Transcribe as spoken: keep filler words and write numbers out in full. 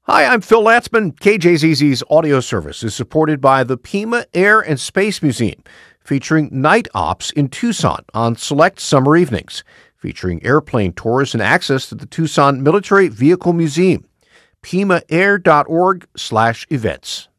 Hi, I'm Phil Latzman. K J Z Z's audio service is supported by the Pima Air and Space Museum, featuring night ops in Tucson on select summer evenings, featuring airplane tours and access to the Tucson Military Vehicle Museum. Pima Air dot org slash events.